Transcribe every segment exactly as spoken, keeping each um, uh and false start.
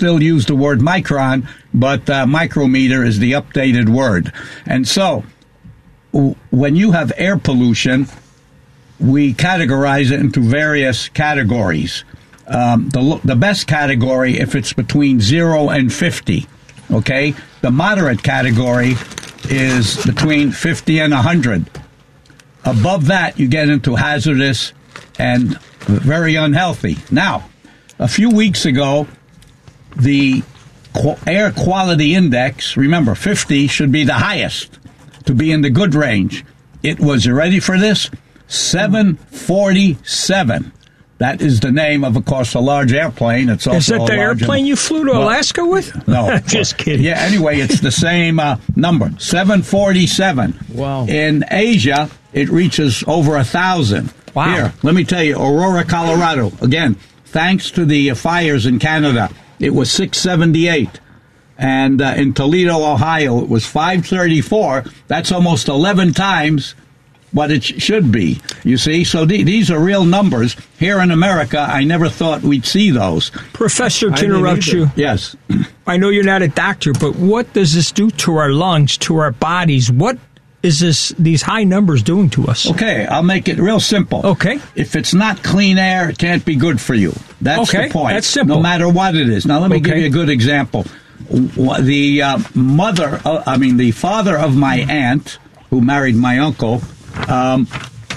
still use the word micron, but uh, micrometer is the updated word. And so, w- when you have air pollution, we categorize it into various categories. Um, the the best category, if it's between zero and fifty, okay? The moderate category is between fifty and one hundred. Above that, you get into hazardous and very unhealthy. Now, a few weeks ago, the qu- air quality index, remember, fifty should be the highest to be in the good range. It was, you ready for this? seven forty-seven. That is the name of, of course, a large airplane. It's also is that the airplane and, you flew to well, Alaska with? No. Just kidding. Yeah, anyway, it's the same uh, number, seven forty-seven. Wow. In Asia, it reaches over one thousand. Wow. Here, let me tell you, Aurora, Colorado, again, thanks to the uh, fires in Canada, it was six seventy-eight. And uh, in Toledo, Ohio, it was five thirty-four. That's almost eleven times what it sh- should be, you see. So th- these are real numbers. Here in America, I never thought we'd see those. Professor, to interrupt you. Yes. I know you're not a doctor, but what does this do to our lungs, to our bodies? What is this? These high numbers doing to us? Okay, I'll make it real simple. Okay. If it's not clean air, it can't be good for you. That's okay, the point. That's simple. No matter what it is. Now, let me okay. give you a good example. The uh, mother, uh, I mean, the father of my aunt, who married my uncle, um,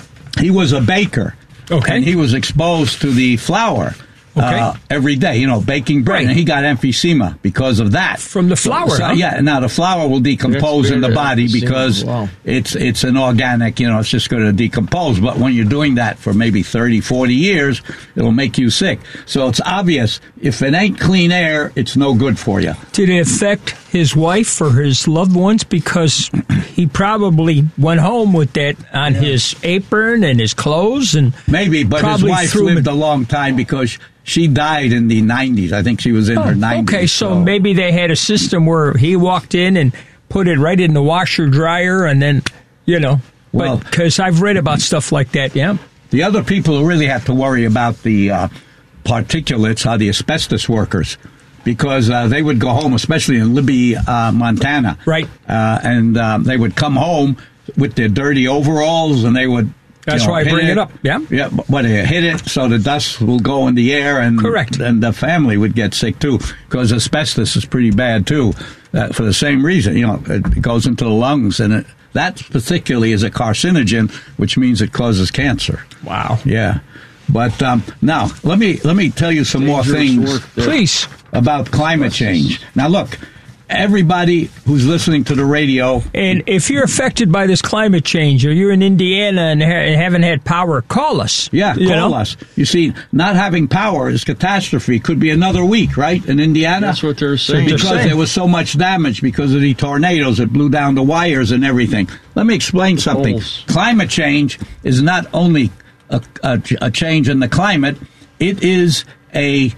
he was a baker. Okay. And he was exposed to the flour. Okay. Uh, every day, you know, baking bread. Right. And he got emphysema because of that. From the flour, so, huh? Yeah, now the flour will decompose in the body because wow. it's it's an organic, you know, it's just going to decompose. But when you're doing that for maybe thirty, forty years, it'll make you sick. So it's obvious, if it ain't clean air, it's no good for you. Did it affect his wife or his loved ones? Because he probably went home with that on yeah. his apron and his clothes. And maybe, but his wife lived in- a long time because she died in the nineties. I think she was in oh, her nineties. Okay, so, so maybe they had a system where he walked in and put it right in the washer dryer and then, you know, well, because I've read about stuff like that, yeah. The other people who really have to worry about the uh, particulates are the asbestos workers, because uh, they would go home, especially in Libby, uh, Montana. Right. Uh, and uh, they would come home with their dirty overalls, and they would That's you know, why I bring it, it up, yeah? Yeah, but they hit it so the dust will go in the air, and, Correct. and the family would get sick, too, because asbestos is pretty bad, too, uh, for the same reason. You know, it goes into the lungs, and it, that particularly is a carcinogen, which means it causes cancer. Wow. Yeah. But um, now, let me let me tell you some Dangerous more things Please. about climate change. Now, look, everybody who's listening to the radio... And if you're affected by this climate change, or you're in Indiana and ha- haven't had power, call us. Yeah, call you know? us. You see, not having power is catastrophe. Could be another week, right, in Indiana? That's what they're saying. Because They're saying. there was so much damage because of the tornadoes that blew down the wires and everything. Let me explain something. Poles. Climate change is not only a, a, a change in the climate, it is a...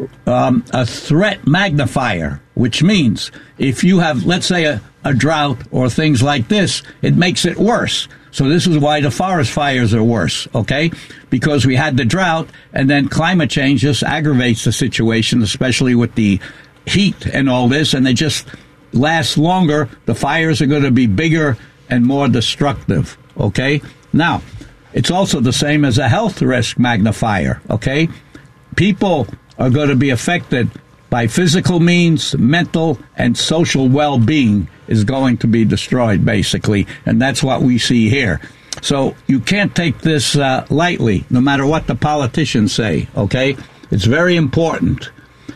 Um, a threat magnifier, which means if you have, let's say, a, a drought or things like this, it makes it worse. So this is why the forest fires are worse, okay? Because we had the drought, and then climate change just aggravates the situation, especially with the heat and all this, and they just last longer. The fires are going to be bigger and more destructive, okay? Now, it's also the same as a health risk magnifier, okay? People are going to be affected by physical means, mental and social well-being is going to be destroyed, basically, and that's what we see here. So you can't take this uh, lightly, no matter what the politicians say, okay? It's very important.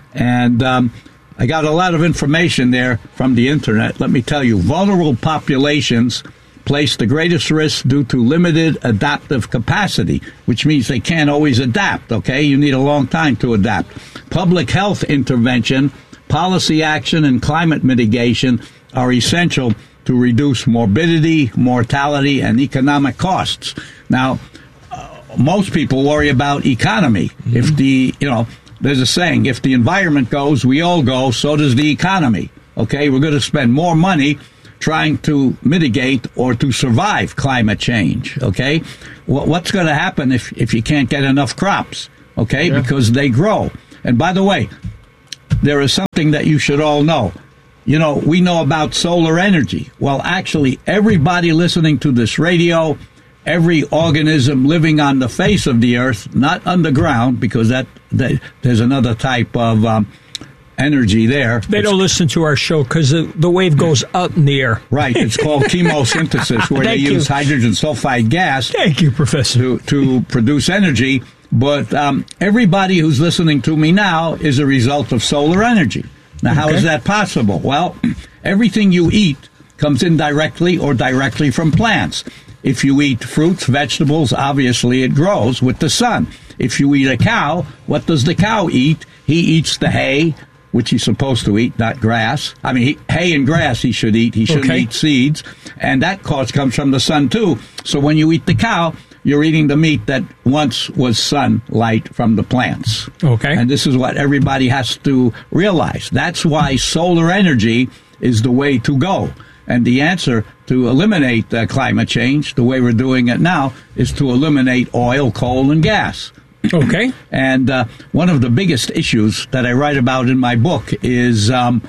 And um, I got a lot of information there from the Internet. Let me tell you, vulnerable populations place the greatest risk due to limited adaptive capacity, which means they can't always adapt, okay? You need a long time to adapt. Public health intervention, policy action, and climate mitigation are essential to reduce morbidity, mortality, and economic costs. Now, uh, most people worry about economy. Mm-hmm. If the, you know, there's a saying, if the environment goes, we all go, so does the economy, okay? We're going to spend more money trying to mitigate or to survive climate change, okay? What's going to happen if, if you can't get enough crops, okay? Yeah. Because they grow. And by the way, there is something that you should all know. You know, we know about solar energy. Well, actually, everybody listening to this radio, every organism living on the face of the earth, not underground, because that, that there's another type of um, energy there. They don't listen to our show because the, the wave goes up in the air. Right. It's called chemosynthesis, where they you. use hydrogen sulfide gas Thank you, Professor. to, to produce energy. But um, everybody who's listening to me now is a result of solar energy. Now, how Okay. is that possible? Well, everything you eat comes indirectly or directly from plants. If you eat fruits, vegetables, obviously it grows with the sun. If you eat a cow, what does the cow eat? He eats the hay, which he's supposed to eat, not grass. I mean, he, hay and grass he should eat. He shouldn't Okay. eat seeds. And that cause comes from the sun, too. So when you eat the cow, you're eating the meat that once was sunlight from the plants. Okay. And this is what everybody has to realize. That's why solar energy is the way to go. And the answer to eliminate uh, climate change, the way we're doing it now, is to eliminate oil, coal, and gas. Okay. And uh, one of the biggest issues that I write about in my book is um,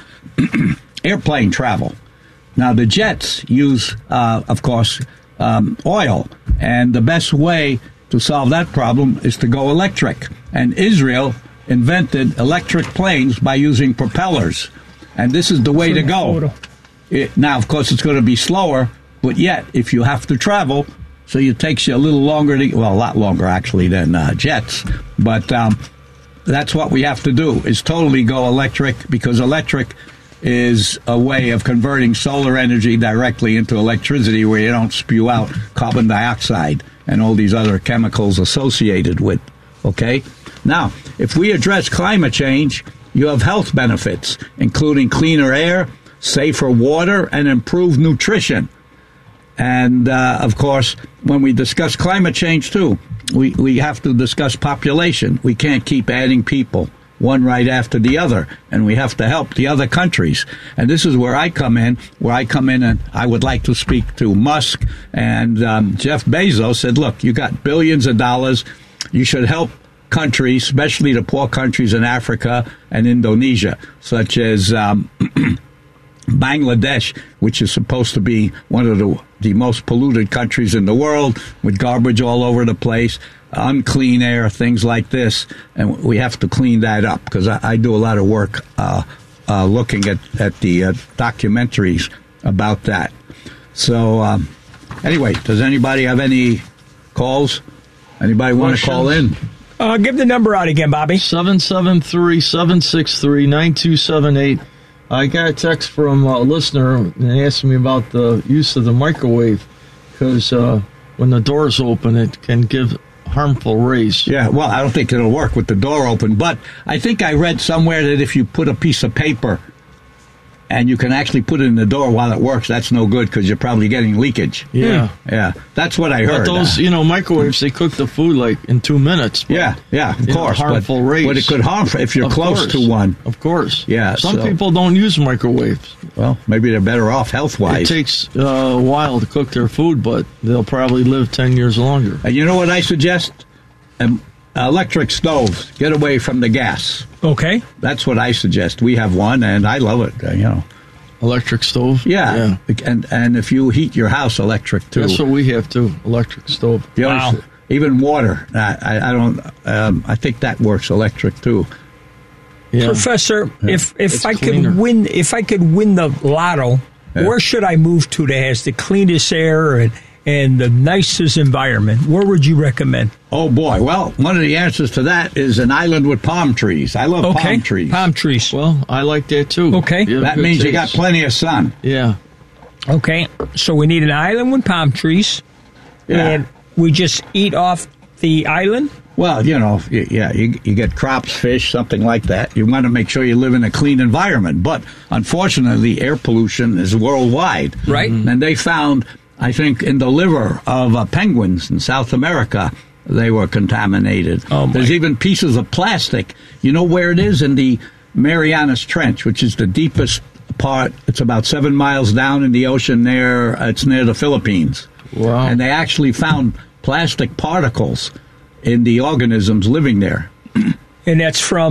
airplane travel. Now, the jets use, uh, of course, um, oil. And the best way to solve that problem is to go electric. And Israel invented electric planes by using propellers. And this is the way to go. It, now, of course, it's going to be slower, but yet, if you have to travel, so it takes you a little longer, to, well, a lot longer, actually, than uh, jets. But um, that's what we have to do, is totally go electric, because electric is a way of converting solar energy directly into electricity where you don't spew out carbon dioxide and all these other chemicals associated with, okay? Now, if we address climate change, you have health benefits, including cleaner air, safer water, and improved nutrition. And, uh, of course, when we discuss climate change, too, we, we have to discuss population. We can't keep adding people, one right after the other, and we have to help the other countries. And this is where I come in, where I come in and I would like to speak to Musk and um, Jeff Bezos said, look, you got billions of dollars. You should help countries, especially the poor countries in Africa and Indonesia, such as um, Bangladesh, which is supposed to be one of the, the most polluted countries in the world, with garbage all over the place, unclean air, things like this. And we have to clean that up, because I, I do a lot of work uh, uh, looking at, at the uh, documentaries about that. So, um, anyway, does anybody have any calls? Anybody want to call in? Uh, give the number out again, Bobby. seven seven three, seven six three, nine two seven eight. I got a text from a listener and asked me about the use of the microwave, because uh, when the doors open, it can give harmful rays. Yeah, well, I don't think it'll work with the door open, but I think I read somewhere that if you put a piece of paper and you can actually put it in the door while it works, that's no good, because you're probably getting leakage. Yeah. Yeah, that's what I heard. But those, uh, you know, microwaves, they cook the food like in two minutes. But, yeah, yeah, of you know, course. harmful but, rays. But it could harm if you're Of close course. to one. Of course. Yeah, Some so- people don't use microwaves. Well, maybe they're better off It health-wise. takes uh, a while to cook their food, but they'll probably live ten years longer. And you know what I suggest? Um, electric stoves. Get away from the gas. Okay. That's what I suggest. We have one, and I love it, uh, you know. Electric stove? Yeah. And and if you heat your house electric, too. That's what we have, too. Electric stove. You Wow. know, even water. I, I, I don't. Um, I think that works electric too. Yeah. Professor, if if It's I cleaner. could win if I could win the lotto, Yeah. where should I move to that has the cleanest air and and the nicest environment? Where would you recommend? Oh boy! Well, one of the answers to that is an island with palm trees. I love Okay. palm trees. Palm trees. Well, I like that, too. Okay. You have that good means you got taste. plenty of sun. Yeah. Okay. So we need an island with palm trees. Yeah. And we just eat off the island? Well, you know, y- yeah, you, you get crops, fish, something like that. You want to make sure you live in a clean environment. But unfortunately, air pollution is worldwide. Right. And they found, I think, in the liver of uh, penguins in South America, they were contaminated. Oh, my. There's even pieces of plastic. You know where it is? In the Marianas Trench, which is the deepest part. It's about seven miles down in the ocean there. It's near the Philippines. Wow. And they actually found plastic particles in the organisms living there. And that's from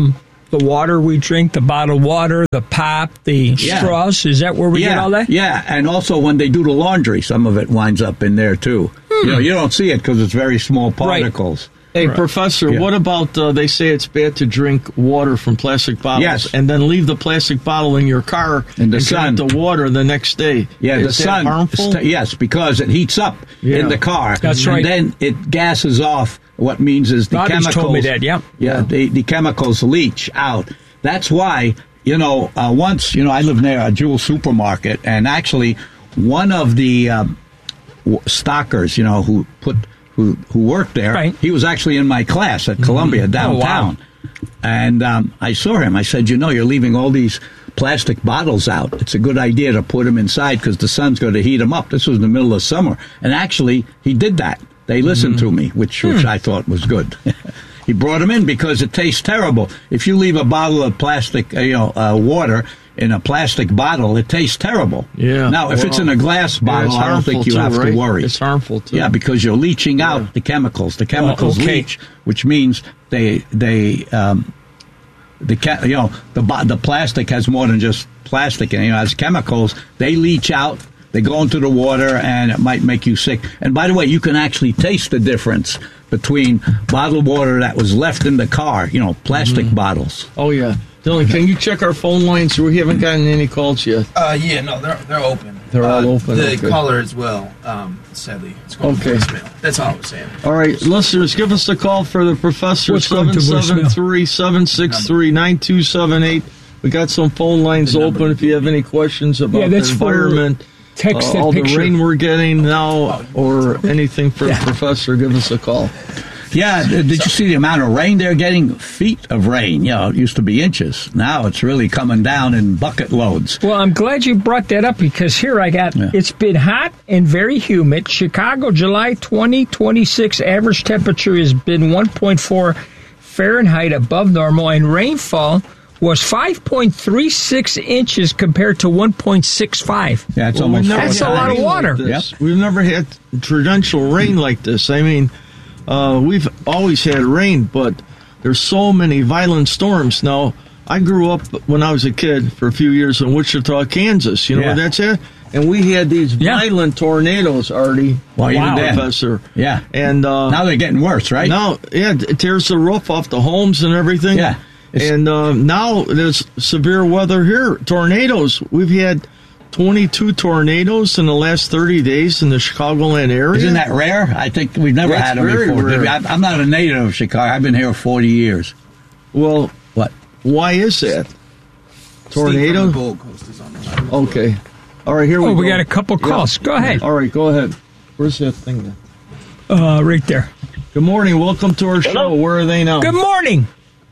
the water we drink, the bottled water, the pop, the Yeah. straws. Is that where we yeah, get all that? Yeah, and also when they do the laundry, some of it winds up in there too. Hmm. You know, you don't see it because it's very small particles. Hey, Right. Professor, Yeah. what about uh, they say it's bad to drink water from plastic bottles Yes. and then leave the plastic bottle in your car In the and sun. drink the water the next day? Yeah, Is the that sun. harmful? st- yes, because it heats up Yeah. in the car. That's and right. then it gases off. What means is the Bobby's chemicals. told me that, yeah. Yeah, the, the chemicals leach out. That's why, you know, uh, once, you know, I live near a Jewel supermarket, and actually one of the um, w- stockers, you know, who put who who worked there, Right. he was actually in my class at Columbia downtown. And um, I saw him. I said, you know, you're leaving all these plastic bottles out. It's a good idea to put them inside because the sun's going to heat them up. This was in the middle of summer. And actually, he did that. They listened to me, which, which I thought was good. He brought them in because it tastes terrible. If you leave a bottle of plastic, uh, you know, uh, water in a plastic bottle, it tastes terrible. Yeah. Now, if it's in a glass Yeah, bottle, it's I don't harmful think you too, have right? to worry. It's harmful too. Yeah, because you're leaching out Yeah. the chemicals. The chemicals okay. leach, which means they they um, the ca- you know the bo- the plastic has more than just plastic, and you know, it has chemicals. They leach out. They go into the water, and it might make you sick. And by the way, you can actually taste the difference between bottled water that was left in the car. You know, plastic Mm-hmm. bottles. Oh yeah, Dylan, can you check our phone lines? We haven't gotten any calls yet. Uh, yeah, no, they're they're open. They're all Uh, open, The okay. caller as well. Um, sadly, it's going Okay. to voicemail. That's all I was saying. All right, listeners, give us a call for the professor, What's going to seven seven voicemail? three, seven six three, nine two seven eight. We got some phone lines The number. open if you have any questions about Yeah, the that's for environment, text uh, that all picture. the rain we're getting now, or anything for Yeah. the professor, give us a call. Yeah, th- did you see the amount of rain they're getting? Feet of rain. You know, it used to be inches. Now it's really coming down in bucket loads. Well, I'm glad you brought that up because here I got, Yeah. it's been hot and very humid. Chicago, July twenty twenty-six, average temperature has been one point four Fahrenheit above normal, and rainfall was five point three six inches compared to one point six five. Yeah, it's Well, almost we've never That's had a lot of rain water. like this. Yep. We've never had torrential rain like this. I mean, uh, we've always had rain, but there's so many violent storms. Now, I grew up when I was a kid for a few years in Wichita, Kansas. You know Yeah. where that's at? And we had these Yeah. violent tornadoes, Artie. Well, even then. Professor. Yeah. And uh, Now they're getting worse, right? now, yeah, it tears the roof off the homes and everything. Yeah. It's- And uh, now there's severe weather here. Tornadoes. We've had twenty-two tornadoes in the last thirty days in the Chicagoland area. Isn't that rare? I think we've never That's had them very before. rare. I'm I'm not a native of Chicago. I've been here forty years. Well, What? why is that? Steve Tornado? from the Gold Coast is on the line. Okay. All right, here we Oh, go. we got a couple calls. Go ahead. All right, go ahead. Where's that thing then? Uh, right there. Good morning. Welcome to our show. Where are they now? Good morning.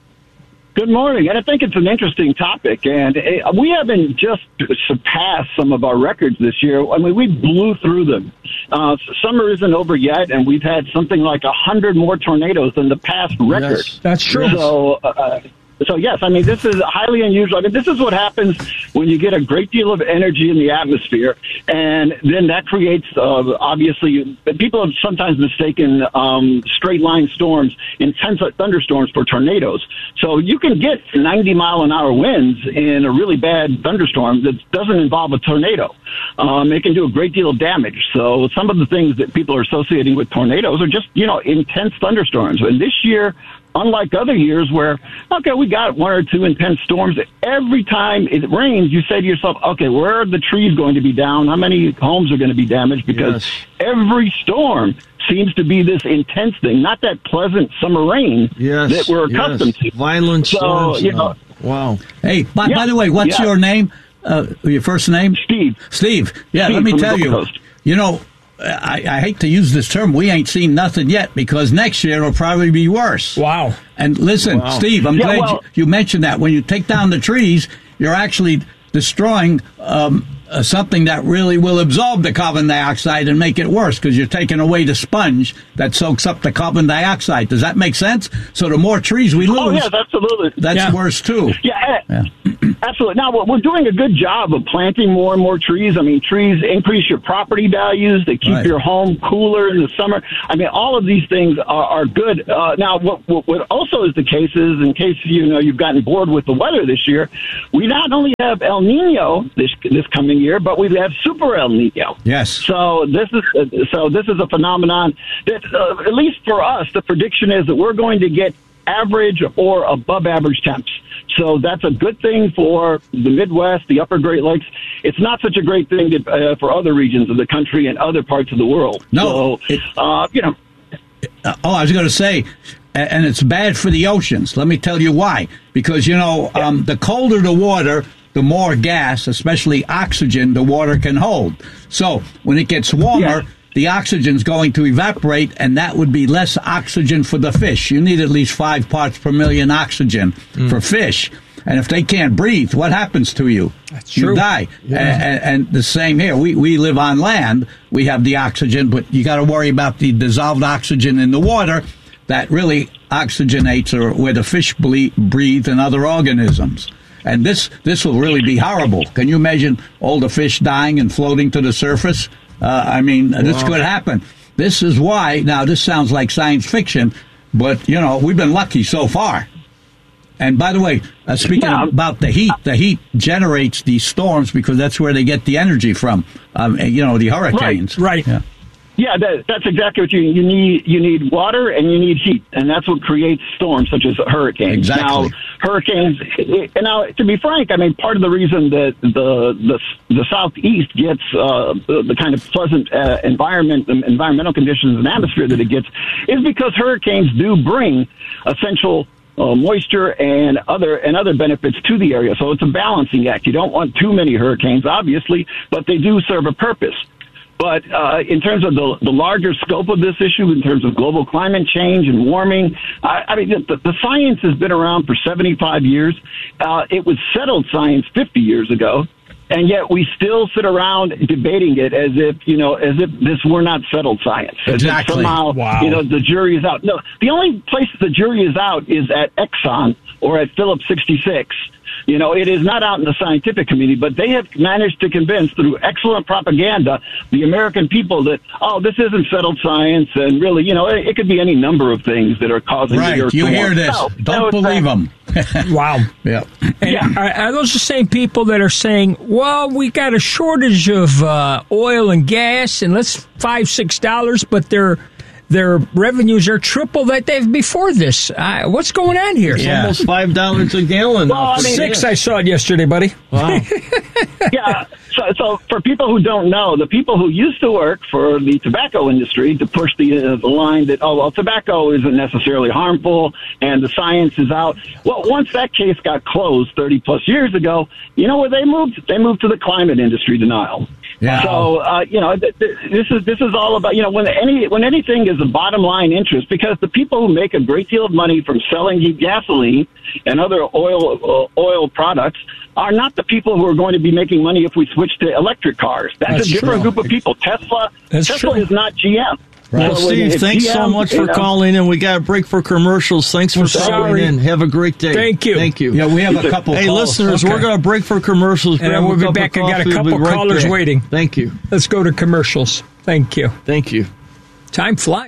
Good morning, and I think it's an interesting topic, and uh, we haven't just surpassed some of our records this year. I mean, we blew through them. Uh, summer isn't over yet, and we've had something like a hundred more tornadoes than the past record. Yes. That's true. So, uh, so yes, I mean, this is highly unusual. I mean, this is what happens when you get a great deal of energy in the atmosphere, and then that creates, uh, obviously, people have sometimes mistaken um, straight line storms, intense thunderstorms for tornadoes. So you can get ninety mile an hour winds in a really bad thunderstorm that doesn't involve a tornado. Um, it can do a great deal of damage. So some of the things that people are associating with tornadoes are just, you know, intense thunderstorms. And this year, unlike other years where, okay, we got one or two intense storms, every time it rains, you say to yourself, okay, where are the trees going to be down? How many homes are going to be damaged? Because Yes. every storm seems to be this intense thing, not that pleasant summer rain Yes. that we're yes. accustomed to. Violent So, storms. you now. know- Wow. Hey, by, Yeah, by the way, what's yeah. your name? Uh, your first name? Steve. Steve. Yeah, Steve let me from the tell Gold you. Coast. You know, I, I hate to use this term. We ain't seen nothing yet because next year it'll probably be worse. Wow. And listen, Wow. Steve, I'm Yeah, glad well- you, you mentioned that. When you take down the trees, you're actually destroying um, uh, something that really will absorb the carbon dioxide and make it worse because you're taking away the sponge that soaks up the carbon dioxide. Does that make sense? So the more trees we lose, Oh, yes, absolutely. that's Yeah. worse too. Yeah, Yeah. Absolutely. Now, we're doing a good job of planting more and more trees. I mean, trees increase your property values. They keep Right. your home cooler in the summer. I mean, all of these things are, are good. Uh, now, what, what, what also is the case is, in case you know you've gotten bored with the weather this year, we not only have El Nino this this coming year, but we have Super El Nino. Yes. So this is uh, so this is a phenomenon that, uh, at least for us, the prediction is that we're going to get average or above average temps. So that's a good thing for the Midwest, the Upper Great Lakes. It's not such a great thing to, uh, for other regions of the country and other parts of the world. No, so, it- uh, you know. Uh, oh, I was going to say, a- and it's bad for the oceans. Let me tell you why. Because, you know, um, the colder the water, the more gas, especially oxygen, the water can hold. So when it gets warmer, Yeah. the oxygen's going to evaporate, and that would be less oxygen for the fish. You need at least five parts per million oxygen for fish. And if they can't breathe, what happens to you? That's you true. die. Yeah. And, and the same here. We we live on land. We have the oxygen, but you got to worry about the dissolved oxygen in the water that really oxygenates or where the fish ble- breathe and other organisms. And this this will really be horrible. Can you imagine all the fish dying and floating to the surface? Uh, I mean, this could happen. This is why, now this sounds like science fiction, but, you know, we've been lucky so far. And by the way, uh, speaking Yeah. about the heat, the heat generates these storms because that's where they get the energy from. Um, you know, the hurricanes. Right. Yeah. Yeah, that, that's exactly what you you need. You need water and you need heat, and that's what creates storms such as hurricanes. Exactly. Now, hurricanes. And now, to be frank, I mean, part of the reason that the the the southeast gets uh, the, the kind of pleasant uh, environment, environmental conditions and atmosphere that it gets, is because hurricanes do bring essential Uh, moisture and other and other benefits to the area. So it's a balancing act. You don't want too many hurricanes, obviously, but they do serve a purpose. But uh, in terms of the, the larger scope of this issue, in terms of global climate change and warming, I, I mean, the, the science has been around for seventy-five years. Uh, it was settled science fifty years ago. And yet we still sit around debating it as if, you know, as if this were not settled science. As if Exactly. somehow, Wow. you know, the jury is out. No, the only place the jury is out is at Exxon or at Phillips sixty-six. You know, it is not out in the scientific community, but they have managed to convince through excellent propaganda the American people that, oh, this isn't settled science, and really, you know, it, it could be any number of things that are causing Right. the earth You to hear warm. this. No, Don't no, it's believe not. them. Wow. Yeah. And Yeah. are, are those the same people that are saying, well, we got a shortage of uh, oil and gas and let's five, six dollars, but their their revenues are triple that they've before this. Uh, what's going on here? Yeah. Almost five dollars a gallon. Well, now I for mean- Six, gas. I saw it yesterday, buddy. Wow. Yeah. So, so for people who don't know, the people who used to work for the tobacco industry to push the, uh, the line that, oh, well, tobacco isn't necessarily harmful and the science is out. Well, once that case got closed thirty plus years ago, you know where they moved? They moved to the climate industry denial. Yeah. So, uh, you know, th- th- this is this is all about, you know, when any when anything is a bottom line interest, because the people who make a great deal of money from selling you gasoline and other oil uh, oil products are not the people who are going to be making money if we switch to electric cars. That's, That's a different true. group of people. Tesla, That's Tesla true. is not G M. Well, So Steve, if thanks so G M, much you for know- calling in. We got a break for commercials. Thanks for Sorry. calling in. Have a great day. Thank you. Thank you. Yeah, we have a couple Hey, calls. listeners, Okay. we're going to break for commercials. And Grab then we'll a be cup of back. I got a coffee. We'll couple be right callers back. waiting. Thank you. Let's go to commercials. Thank you. Thank you. Time flies.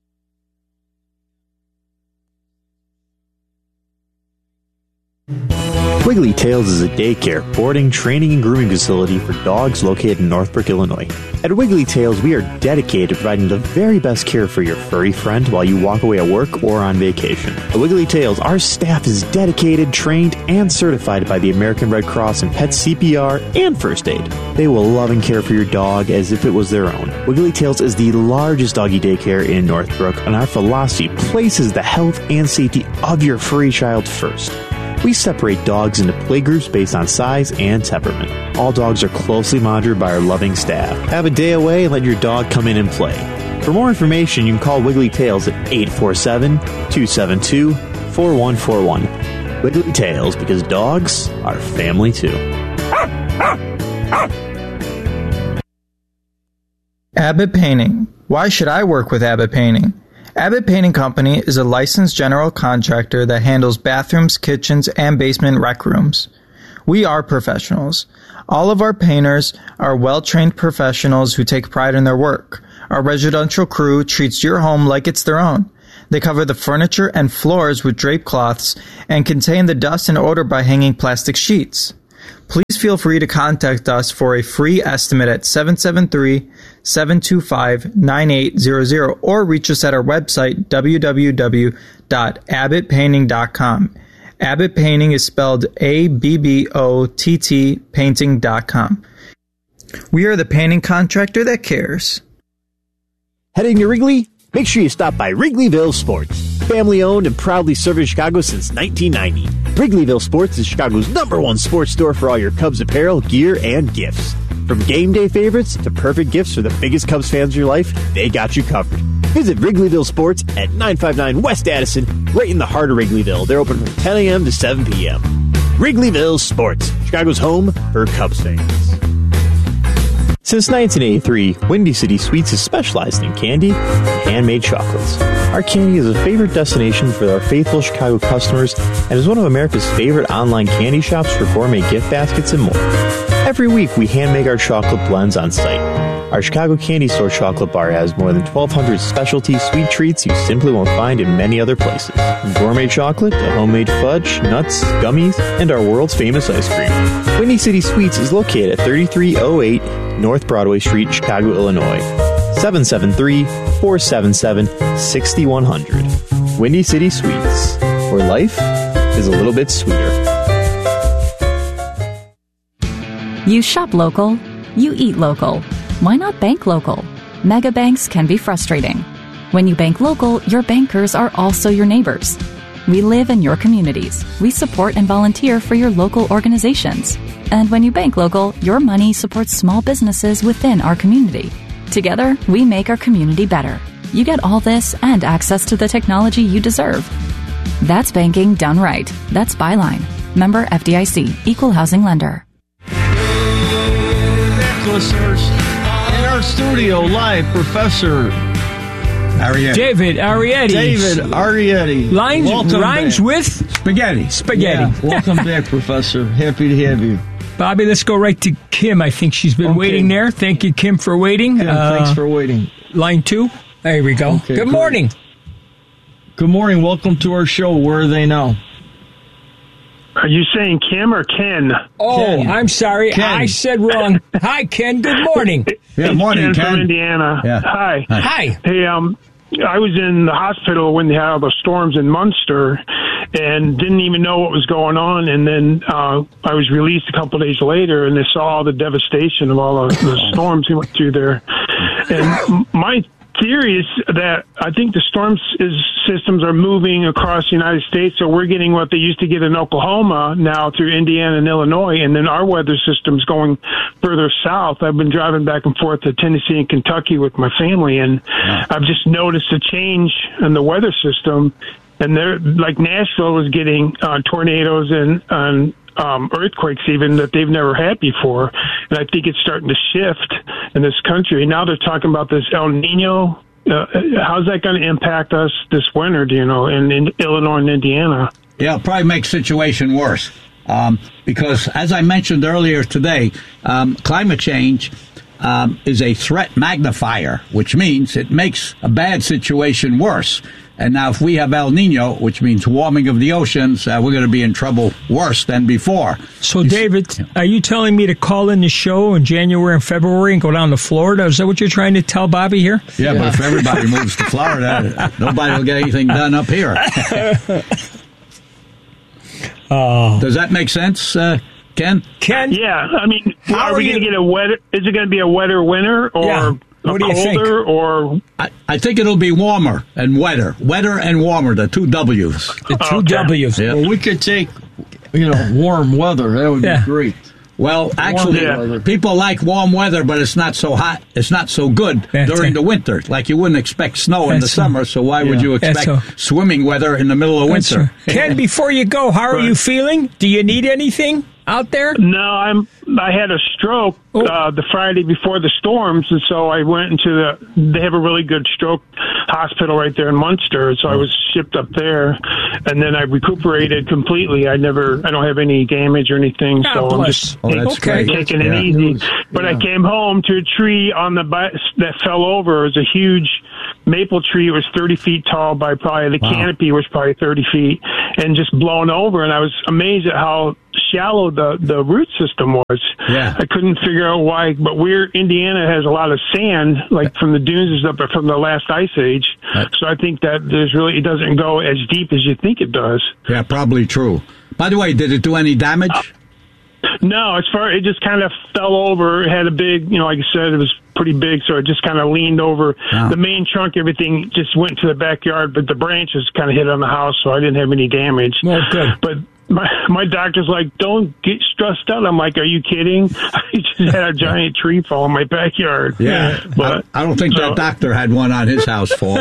Wiggly Tails is a daycare, boarding, training, and grooming facility for dogs located in Northbrook, Illinois. At Wiggly Tails, we are dedicated to providing the very best care for your furry friend while you walk away at work or on vacation. At Wiggly Tails, our staff is dedicated, trained, and certified by the American Red Cross in pet C P R and first aid. They will love and care for your dog as if it was their own. Wiggly Tails is the largest doggy daycare in Northbrook, and our philosophy places the health and safety of your furry child first. We separate dogs into playgroups based on size and temperament. All dogs are closely monitored by our loving staff. Have a day away and let your dog come in and play. For more information, you can call Wiggly Tails at eight four seven, two seven two, four one four one. Wiggly Tails, because dogs are family too. Abbott Painting. Why should I work with Abbott Painting? Abbott Painting Company is a licensed general contractor that handles bathrooms, kitchens, and basement rec rooms. We are professionals. All of our painters are well-trained professionals who take pride in their work. Our residential crew treats your home like it's their own. They cover the furniture and floors with drape cloths and contain the dust and odor by hanging plastic sheets. Please feel free to contact us for a free estimate at seven seven three, seven two five, nine eight zero zero or reach us at our website w w w dot abbott painting dot com. Abbott Painting is spelled A B B O T T painting dot com. We are the painting contractor that cares. Heading to Wrigley? Make sure you stop by Wrigleyville Sports. Family owned and proudly serving Chicago since nineteen ninety. Wrigleyville Sports is Chicago's number one sports store for all your Cubs apparel, gear, and gifts. From game day favorites to perfect gifts for the biggest Cubs fans of your life, they got you covered. Visit Wrigleyville Sports at nine five nine West Addison, right in the heart of Wrigleyville. They're open from ten a.m. to seven p.m. Wrigleyville Sports, Chicago's home for Cubs fans. Since nineteen eighty-three, Windy City Sweets has specialized in candy and handmade chocolates. Our candy is a favorite destination for our faithful Chicago customers and is one of America's favorite online candy shops for gourmet gift baskets and more. Every week, we hand make our chocolate blends on site. Our Chicago Candy Store chocolate bar has more than twelve hundred specialty sweet treats you simply won't find in many other places. From gourmet chocolate to homemade fudge, nuts, gummies, and our world's famous ice cream. Windy City Sweets is located at thirty-three oh eight North Broadway Street, Chicago, Illinois. seven seven three, four seven seven, six one zero zero. Windy City Sweets, where life is a little bit sweeter. You shop local, you eat local. Why not bank local? Mega banks can be frustrating. When you bank local, your bankers are also your neighbors. We live in your communities. We support and volunteer for your local organizations. And when you bank local, your money supports small businesses within our community. Together, we make our community better. You get all this and access to the technology you deserve. That's banking done right. That's Byline. Member F D I C. Equal Housing Lender. Listeners, in our studio live, Professor Arietti. David Arietti. David Arietti. Lines, Welcome rhymes back. with Spaghetti. spaghetti. Yeah, welcome back, Professor. Happy to have you. Bobby, let's go right to Kim. I think she's been Okay. waiting there. Thank you, Kim, for waiting. Kim, Uh, thanks for waiting. Line two. There we go. Okay, Good great. morning. Good morning. Welcome to our show. Where are they now? Are you saying Kim or Ken? Oh, Ken. I'm sorry. Ken. I said wrong. Hi, Ken. Good morning. Yeah, It's morning, Ken, Ken. from Indiana. Yeah. Hi. Hi. Hey, um, I was in the hospital when they had all the storms in Munster, and didn't even know what was going on. And then uh, I was released a couple of days later, and they saw all the devastation of all the, the storms we went through there. And my theory is that I think the storm is, systems are moving across the United States, so we're getting what they used to get in Oklahoma now through Indiana and Illinois, and then our weather system's going further south. I've been driving back and forth to Tennessee and Kentucky with my family, and I've just noticed a change in the weather system. And they're like Nashville was getting uh, tornadoes and, and um, earthquakes even that they've never had before. And I think it's starting to shift in this country. Now they're talking about this El Nino. Uh, how's that going to impact us this winter, do you know, in, in Illinois and Indiana? Yeah, it'll probably make the situation worse. Um, because, as I mentioned earlier today, um, climate change um, is a threat magnifier, which means it makes a bad situation worse. And now if we have El Nino, which means warming of the oceans, uh, we're going to be in trouble worse than before. So, You David, see- are you telling me to call in the show in January and February and go down to Florida? Is that what you're trying to tell Bobby here? Yeah, but if everybody moves to Florida, nobody will get anything done up here. Oh. Does that make sense, uh, Ken? Ken? Yeah, I mean, How are are we you- going to get a wetter? Is it going to be a wetter winter or Yeah. a What do you think? colder or? I, I think it'll be warmer and wetter. Wetter and warmer, the two W's. The two Okay. W's. Yeah. Well, we could take, you know, warm weather. That would Yeah. be great. Well, actually, Yeah. weather. people like warm weather, but it's not so hot. It's not so good That's during it. the winter. Like you wouldn't expect snow in the That's so- summer, so why would Yeah. you That's expect so- swimming weather in the middle of That's winter? right. Ken, before you go, how are you feeling? Do you need anything? out there? No, I'm. I had a stroke Oh. uh, the Friday before the storms, and so I went into the. They have a really good stroke hospital right there in Munster, so I was shipped up there, and then I recuperated completely. I never. I don't have any damage or anything, God so I'm bless. just Oh, that's Okay. great. taking Yeah. it easy. It was- But I yeah. came home to a tree on the bi- that fell over. It was a huge maple tree. It was thirty feet tall by probably the Wow. canopy was probably thirty feet, and just blown over. And I was amazed at how shallow the the root system was. Yeah. I couldn't figure out why. But we're Indiana has a lot of sand, like from the dunes and stuff, but from the last ice age. Right. So I think that there's really it doesn't go as deep as you think it does. Yeah, probably true. By the way, did it do any damage? No, as far it just kind of fell over. It had a big, you know, like I said, it was pretty big, so it just kind of leaned over. Wow. The main trunk, everything just went to the backyard, but the branches kind of hit on the house, so I didn't have any damage. Well, good. But my my doctor's like, don't get stressed out. I'm like, are you kidding? I just had a giant tree fall in my backyard. Yeah, but I, I don't think so- that doctor had one on his house fall.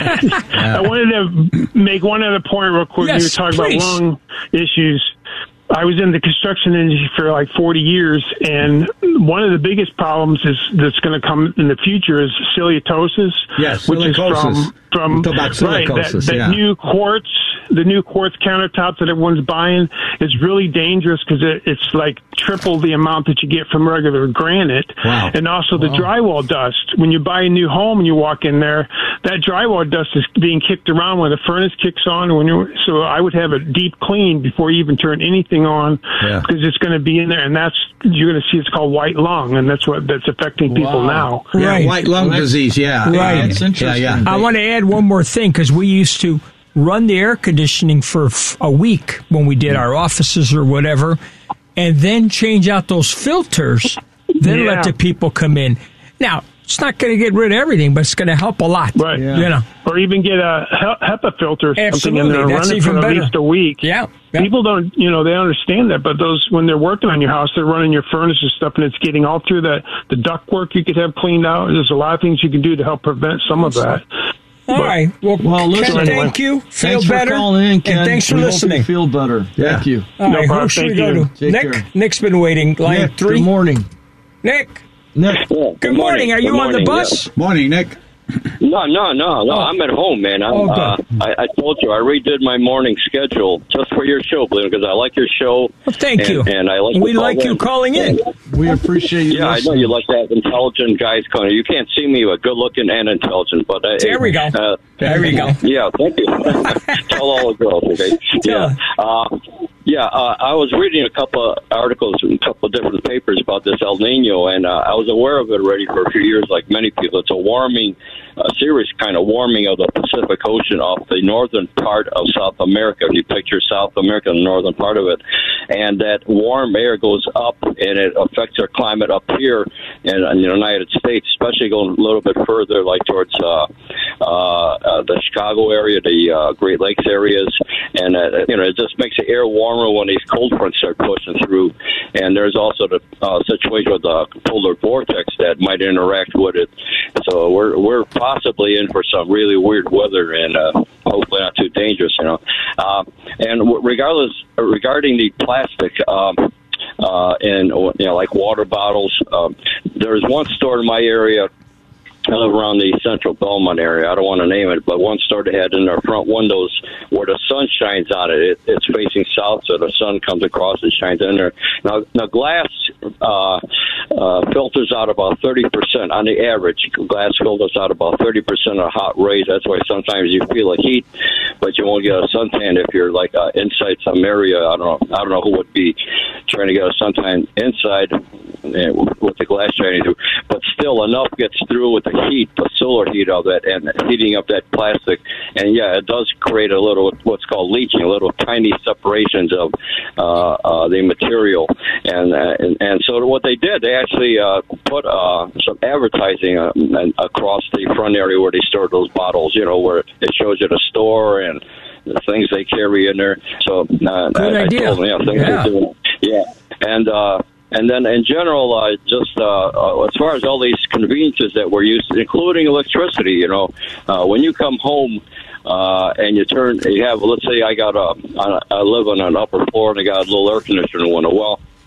I wanted to make one other point real quick. Yes, you were talking please. about lung issues. I was in the construction industry for like forty years, and one of the biggest problems is that's going to come in the future is silicosis. Yes, which is silicosis. from from We talk about right that, silicosis, that yeah. new quartz, the new quartz countertop that everyone's buying is really dangerous because it, it's like triple the amount that you get from regular granite. Wow. And also the drywall dust. When you buy a new home and you walk in there, that drywall dust is being kicked around when the furnace kicks on. When you so I would have a deep clean before you even turn anything on Yeah. because it's going to be in there, and that's you're going to see it's called white lung, and that's what that's affecting people Wow. now. Yeah, Right. white lung Well, that's- disease. Yeah, Right. Um, That's interesting. Yeah, yeah. I want to add one more thing because we used to run the air conditioning for f- a week when we did our offices or whatever, and then change out those filters, then Yeah. let the people come in. Now, it's not going to get rid of everything, but it's going to help a lot. Right. Yeah. You know. Or even get a he- HEPA filter or something in Absolutely. there and That's run it even for at better. least a week. Yeah. yeah. People don't, you know, they understand that, but those when they're working on your house, they're running your furnace and stuff, and it's getting all through the the duct work you could have cleaned out. There's a lot of things you can do to help prevent some of that. All right. Well, Well, listen, Ken, thank you. Feel Thanks better. for calling in, Ken. And thanks for we listening. Hope you feel better. Yeah. Thank you. All No right, problem. who should we Thank go you. to? Take Nick? care. Nick's been waiting. Line Nick, three. good morning. Nick, Nick. good morning. Are Good you on the morning, bus? Morning, Nick. No, no, no, no. Oh. I'm at home, man. I'm, Oh, uh, good. I, I told you I redid my morning schedule just for your show, Blaine, because I like your show. Well, thank and, you. And I like we to call like you in. calling in. We appreciate you Yeah, I know listening. you like to have intelligent guys calling. You can't see me, but good looking and intelligent. But uh, There we go. Uh, There we go. Yeah, thank you. Tell all the girls, okay? Tell Yeah. Uh, yeah, uh, I was reading a couple of articles in a couple of different papers about this El Nino, and uh, I was aware of it already for a few years, like many people. It's a warming, a serious kind of warming of the Pacific Ocean off the northern part of South America. If you picture South America, the northern part of it, and that warm air goes up, and it affects our climate up here in, in the United States, especially going a little bit further, like towards uh, uh, uh, the Chicago area, the uh, Great Lakes areas, and uh, you know, it just makes the air warmer when these cold fronts start pushing through. And there's also the uh, situation with the polar vortex that might interact with it. So we're we're possibly in for some really weird weather, and uh, hopefully not too dangerous, you know. Uh, and w- regardless, regarding the plastic. Um, uh, and you know, like water bottles. Um, there's one store in my area. I live around the central Belmont area. I don't want to name it, but one store that had in their front windows where the sun shines on it. it it's facing south, so the sun comes across and shines in there. Now, now glass uh, uh, filters out about thirty percent on the average. Glass filters out about thirty percent of hot rays. That's why sometimes you feel a heat, but you won't get a suntan if you're like uh, inside some area. I don't know. I don't know who would be trying to get a suntan inside uh, with the glass shining through, but still enough gets through with the heat, the solar heat of that, and heating up that plastic. And yeah, it does create a little what's called leaching, a little tiny separations of uh, uh, the material. And, uh, and and so what they did, they actually uh, put uh, some advertising uh, across the front area where they store those bottles. You know, where it shows you the store and the things they carry in there. So uh, Good I, idea. I told them, yeah, things Yeah. they're doing. Yeah, and. Uh, And then, in general, uh, just uh, uh, as far as all these conveniences that we're used to, including electricity, you know, uh, when you come home uh, and you turn, you have, let's say I got a, I live on an upper floor and I got a little air conditioner window. Well,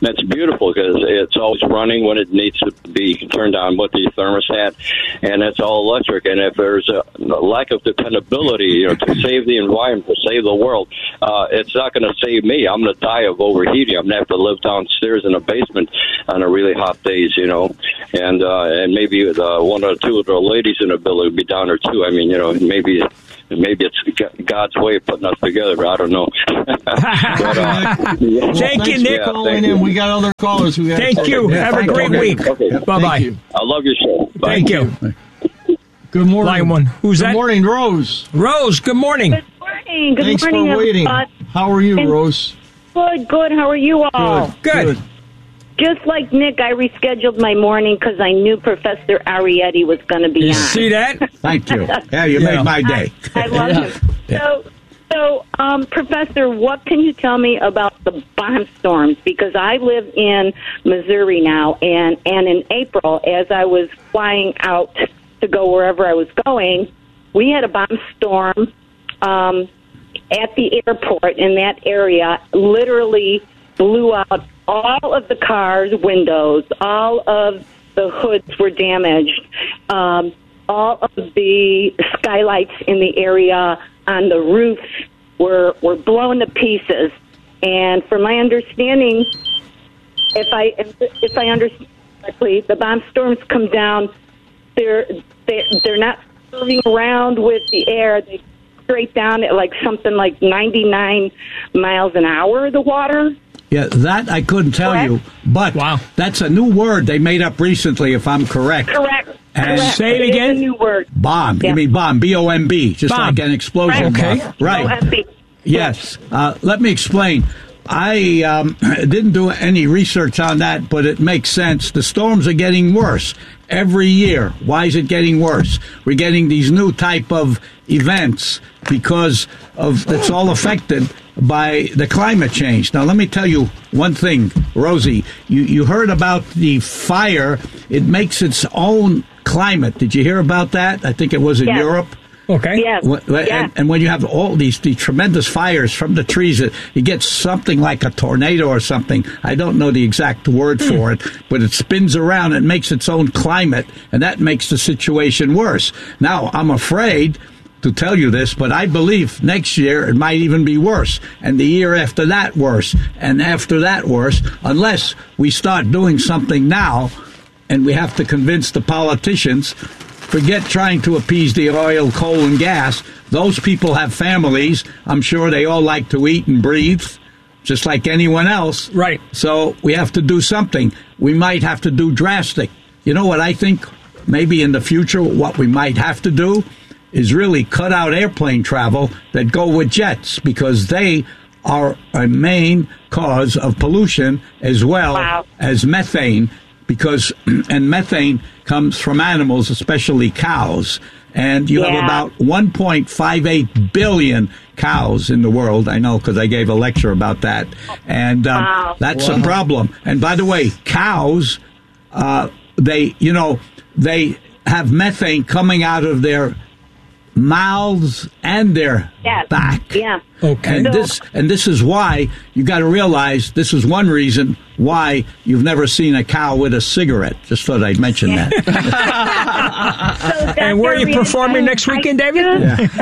That's beautiful because it's always running when it needs to be turned on with the thermostat, and it's all electric. And if there's a lack of dependability, you know, to save the environment, to save the world, uh, it's not going to save me. I'm going to die of overheating. I'm going to have to live downstairs in a basement on a really hot days, you know, and uh, and maybe the one or two of the ladies in the building would be down there too. I mean, you know, maybe maybe it's God's way of putting us together, but I don't know. but, uh, yeah. Thank you, Nick. Yeah, Calling in. We got other callers. Who Thank you. Yeah, Have a great okay. week. Okay. Bye bye. I love your show. Bye. Thank you. Good morning. Line one. Who's Good that? morning, Rose. Rose. Good morning. Good morning. Good Thanks morning. for waiting. everybody. How are you, And- Rose? Good, good. How are you all? Good. Just like Nick, I rescheduled my morning because I knew Professor Arietti was going to be You on. see that? Thank you. Yeah, you Yeah. made my day. I, I love Yeah. him. So, so um, Professor, what can you tell me about the bomb storms? Because I live in Missouri now, and, and in April, as I was flying out to go wherever I was going, we had a bomb storm um, at the airport in that area, literally blew out all of the cars' windows, all of the hoods were damaged, um, all of the skylights in the area on the roofs were were blown to pieces. And from my understanding, if I if, if I understand correctly, the bomb storms come down. They're they, they're not moving around with the air. They straight down at like something like ninety-nine miles an hour. The water. Yeah, that I couldn't tell Correct. you, but Wow. that's a new word they made up recently, if I'm correct. Correct. And Correct. say it is again? a new word. Bomb. Yeah. You mean bomb? B O M B, just Bomb. like an explosion. Right. bomb. Okay. Right. O M B. Yes. Uh, let me explain. I um, didn't do any research on that, but it makes sense. The storms are getting worse every year. Why is it getting worse? We're getting these new type of events because of it's all affected by the climate change. Now, let me tell you one thing, Rosie. You, you heard about the fire. It makes its own climate. Did you hear about that? I think it was in Yes. Europe. Okay. Yes. Wh- wh- Yeah. And, and when you have all these, these tremendous fires from the trees, it, you get something like a tornado or something. I don't know the exact word Hmm. for it, but it spins around and makes its own climate, and that makes the situation worse. Now, I'm afraid to tell you this, but I believe next year it might even be worse, and the year after that worse, and after that worse, unless we start doing something now, and we have to convince the politicians. Forget trying to appease the oil, coal, and gas. Those people have families. I'm sure they all like to eat and breathe, just like anyone else. Right. So we have to do something. We might have to do drastic. You know what I think? Maybe in the future, what we might have to do is really cut out airplane travel that go with jets, because they are a main cause of pollution as well Wow. as methane. Because and methane comes from animals, especially cows, and you have Yeah. about one point five eight billion cows in the world. I know because I gave a lecture about that, and um, Wow. that's a problem. And by the way, cows, uh, they you know they have methane coming out of their mouths and their Yes. back. Yeah. Okay. And So- this and this is why you got to realize this is one reason why you've never seen a cow with a cigarette. Just thought I'd mention that. So, And where are you Doctor performing Arietti, next I weekend, David? just-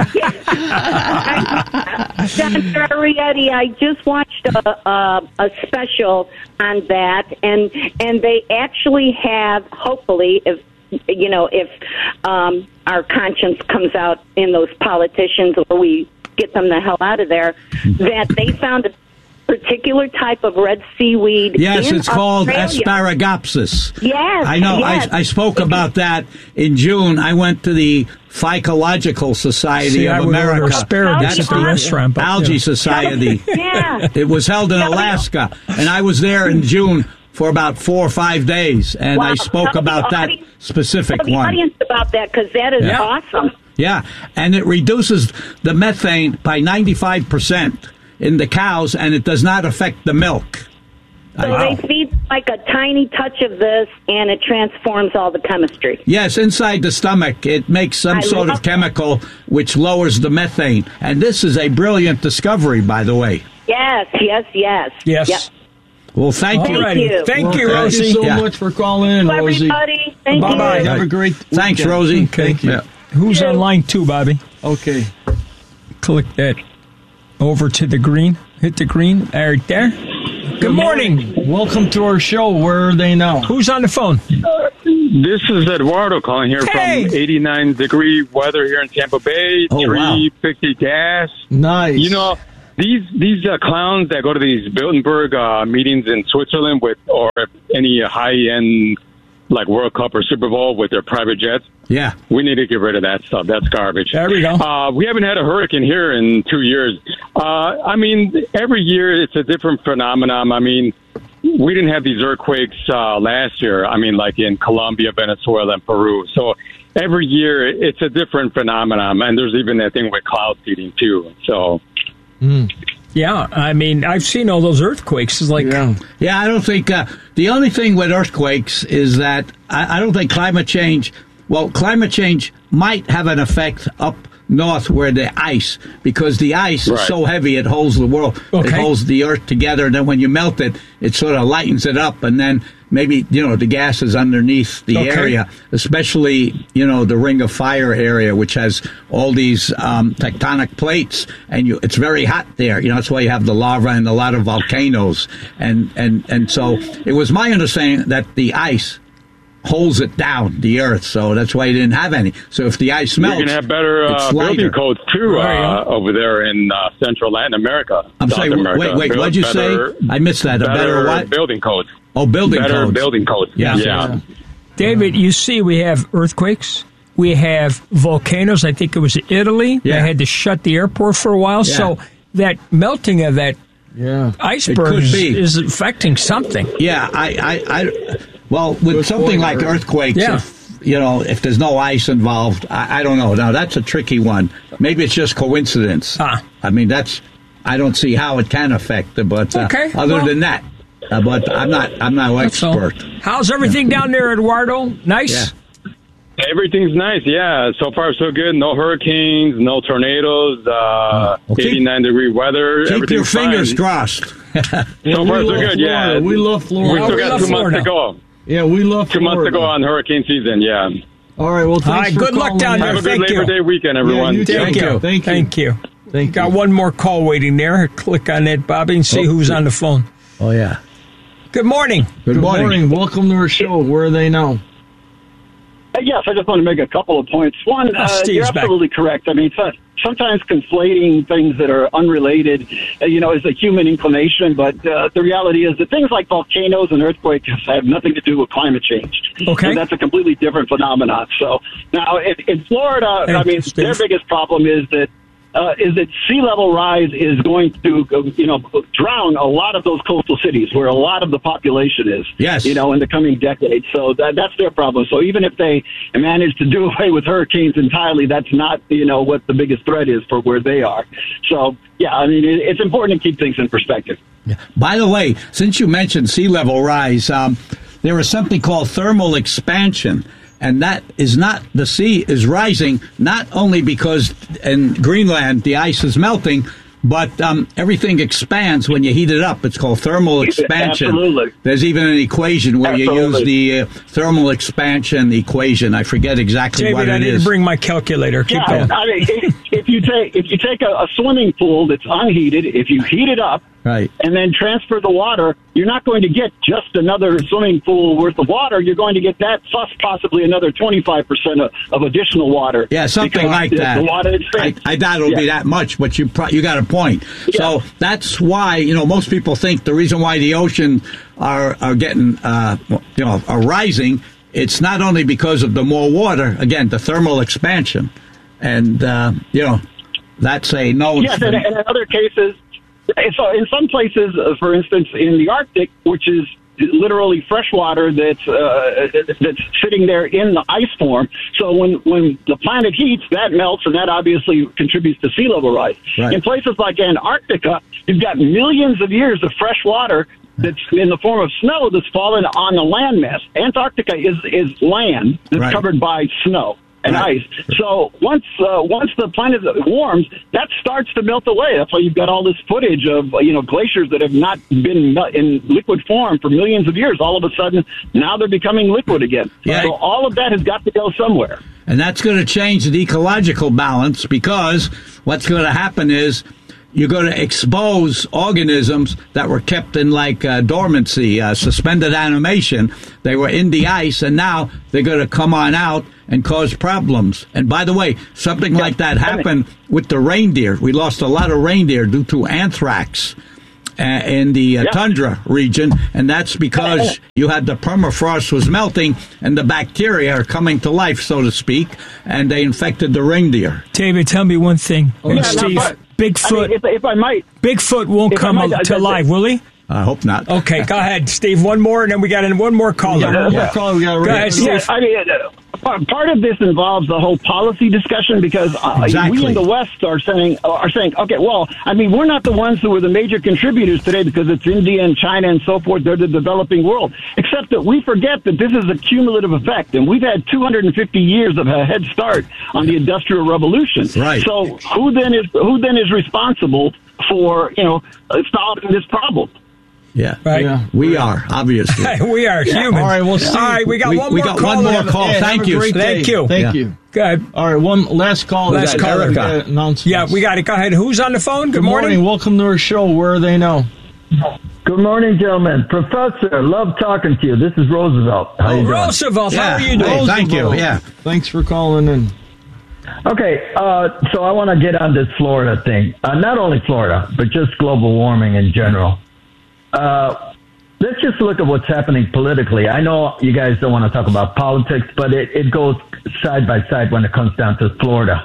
I- Doctor Arietti, I just watched a, a, a special on that, and and they actually have, hopefully, if you know, if um, our conscience comes out in those politicians, or we get them the hell out of there, that they found a particular type of red seaweed. Yes, in it's called Australia. Asparagopsis. Yes, I know. yes. I, I spoke about that in June. I went to the Phycological Society See, I of would order America. asparagus at the the restaurant, but, Algae yeah. Society. Yeah. It was held in Alaska, and I was there in June for about four or five days, and Wow. I spoke Tell about the that audience- specific Tell the one. audience about that, because that is Yeah. awesome. Yeah, and it reduces the methane by ninety-five percent in the cows, and it does not affect the milk. So I- they feed like a tiny touch of this, and it transforms all the chemistry. Yes, inside the stomach, it makes some I sort love of chemical which lowers the methane. And this is a brilliant discovery, by the way. Yes, yes, yes. Yes. Yep. Well, thank you. Thank you. Thank Well, you, thank Rosie. you so Yeah. much for calling in, Bye, Rosie. everybody. Thank Bye-bye. you. Have a great Thanks, weekend. Rosie. Thank you. Yeah. Who's on line two, Bobby? Okay. Click that over to the green. Hit the green. Right there. Good morning. Welcome to our show. Where are they now? Who's on the phone? This is Eduardo calling here Hey. from eighty-nine degree weather here in Tampa Bay. Oh, three fifty gas. Nice. You know, these these uh, clowns that go to these Bilderberg uh, meetings in Switzerland with, or any high end like World Cup or Super Bowl with their private jets. Yeah. We need to get rid of that stuff. That's garbage. There we go. Uh, we haven't had a hurricane here in two years. Uh, I mean, every year it's a different phenomenon. I mean, we didn't have these earthquakes uh, last year. I mean, like in Colombia, Venezuela, and Peru. So every year it's a different phenomenon. And there's even that thing with cloud seeding, too. So. Mm. Yeah, I mean, I've seen all those earthquakes. It's like, Yeah. Yeah, I don't think uh, the only thing with earthquakes is that I, I don't think climate change. Well, climate change might have an effect up north where the ice, because the ice Right. is so heavy it holds the world, it Okay. holds the earth together, and then when you melt it, it sort of lightens it up, and then maybe, you know, the gases underneath the Okay. area, especially, you know, the Ring of Fire area, which has all these um, tectonic plates, and you, it's very hot there. You know, that's why you have the lava and a lot of volcanoes, and and and so it was my understanding that the ice holds it down, the earth, so that's why you didn't have any. So if the ice melts, You're going to have better it's uh, lighter. building codes, too, Right. uh, over there in uh, Central Latin America. I'm South sorry, America. wait, wait, Build what'd you better- say? I missed that. A better what? building codes. Oh, building better codes. building codes. Yeah. yeah. David, you see, we have earthquakes. We have volcanoes. I think it was Italy. Yeah. They had to shut the airport for a while. Yeah. So that melting of that Yeah. iceberg could is, be. is affecting something. Yeah, I, I, I well, with Good something point, like Eric. earthquakes, Yeah. if, you know, if there's no ice involved, I, I don't know. Now, that's a tricky one. Maybe it's just coincidence. Ah. I mean, that's, I don't see how it can affect it, but uh, Okay, other well- than that, uh, but I'm not, I'm no That's all. expert. How's everything down there, Eduardo? Nice? Yeah. Everything's nice, yeah. So far, so good. No hurricanes, no tornadoes, uh, well, keep- eighty-nine degree weather. Keep your Everything's fingers fine. crossed. So Yeah, far, we so love good, yeah. Florida. We love Florida. We Oh, still we got love two months Florida. to go. Yeah, we love Two Florida. months to go on hurricane season, yeah. All right, well, thanks All right, for good luck calling down in. there. Have a good Thank Labor you. Day weekend, everyone. you too. Thank you. Thank you. Thank you. Thank Got you. one more call waiting there. Click on that, Bobby, and see Oh, who's good. on the phone. Oh, yeah. Good morning. Good, Good morning. morning. Welcome to our show. Where are they now? Uh, Yes, I just want to make a couple of points. One, Oh, uh, Steve's you're back. absolutely correct. I mean, so- sometimes conflating things that are unrelated, uh, you know, is a human inclination. But uh, the reality is that things like volcanoes and earthquakes have nothing to do with climate change. Okay. And that's a completely different phenomenon. So now in, in Florida, Hey, I mean, Steve. their biggest problem is that uh, is that sea level rise is going to, uh, you know, drown a lot of those coastal cities where a lot of the population is. Yes. You know, in the coming decades. So that, that's their problem. So even if they manage to do away with hurricanes entirely, that's not, you know, what the biggest threat is for where they are. So, yeah, I mean, it, it's important to keep things in perspective. By the way, since you mentioned sea level rise, um, there is something called thermal expansion. And that is not, the sea is rising not only because in Greenland the ice is melting, but um, everything expands when you heat it up. It's called thermal expansion. Absolutely. There's even an equation where you use Absolutely. the uh, thermal expansion equation. I forget exactly David, what I it need is. to bring my calculator. Keep Yeah, going. I mean, if, if you take if you take a, a swimming pool that's unheated, if you heat it up, Right. and then transfer the water, you're not going to get just another swimming pool worth of water. You're going to get that plus possibly another twenty-five percent of, of additional water. Yeah, something because like the, that. The water I, expands. I doubt it'll be Yeah. that much, but you pro- you got a point. Yeah. So that's why, you know, most people think the reason why the ocean are are getting uh, you know are rising. It's not only because of the more water. Again, the thermal expansion, and uh, you know that's a known. Yes, and, and in other cases, so in some places, uh, for instance, in the Arctic, which is literally fresh water that's uh, that's sitting there in the ice form. So when when the planet heats, that melts, and that obviously contributes to sea level rise. Right. In places like Antarctica, you've got millions of years of fresh water that's in the form of snow that's fallen on the landmass. Antarctica is is land that's Right. covered by snow. and Right. ice. So once uh, once the planet warms, that starts to melt away. That's why you've got all this footage of, you know, glaciers that have not been in liquid form for millions of years. All of a sudden, now they're becoming liquid again. Yeah. So all of that has got to go somewhere. And that's going to change the ecological balance, because what's going to happen is you're going to expose organisms that were kept in like uh, dormancy, uh, suspended animation. They were in the ice, and now they're going to come on out and cause problems. And by the way, something like that happened with the reindeer. We lost a lot of reindeer due to anthrax uh, in the uh, Yep. tundra region, and that's because you had the permafrost was melting, and the bacteria are coming to life, so to speak, and they infected the reindeer. David, tell me one thing. Yeah, now, Steve, but- Bigfoot, I mean, if, if I might, Bigfoot won't if I come might, to that's life, it. will he? I hope not. Okay, go ahead, Steve. One more, and then we got in one more caller. Yeah, one more caller. We got to Go ahead, Steve. Yeah, I mean, uh, part part of this involves the whole policy discussion, because uh, Exactly. we in the West are saying are saying, okay, well, I mean, we're not the ones who are the major contributors today, because it's India and China and so forth. They're the developing world. Except that we forget that this is a cumulative effect, and we've had two hundred fifty years of a head start on the Industrial Revolution. Right. So who then is who then is responsible for, you know, uh, solving this problem? Yeah. Right. Yeah. We are, obviously. We are human. All right, well, Steve, All right, we got we- one we more got call. one more call. Yeah, have Thank a you. great Thank day. you. Thank Yeah. you. Go ahead. All right, one last call. Last We got caller. Erica. Announcements. Yeah, we got it. Go ahead. Who's on the phone? Good, Good morning. Welcome to our show. Where are they now? Good morning, gentlemen. Professor, love talking to you. This is Roosevelt. How you doing? Roosevelt, how Yeah. are you doing? Hey, thank you. Roosevelt. Yeah. Thanks for calling in. Okay, uh, so I want to get on this Florida thing. Uh, not only Florida, but just global warming in general. Uh, let's just look at what's happening politically. I know you guys don't want to talk about politics, but it, it goes side by side when it comes down to Florida.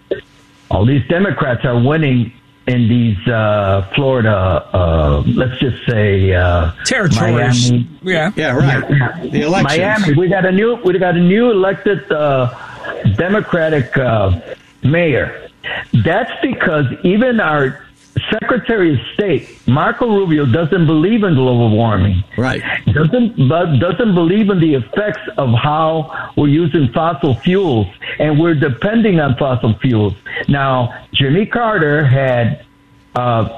All these Democrats are winning in these uh, Florida, uh, let's just say, uh, Territories. Miami. Yeah. Yeah, right. The elections. Miami. We got a new, we got a new elected uh, Democratic uh, mayor. That's because even our Secretary of State, Marco Rubio, doesn't believe in global warming. Right. Doesn't but doesn't believe in the effects of how we're using fossil fuels, and we're depending on fossil fuels. Now, Jimmy Carter had uh,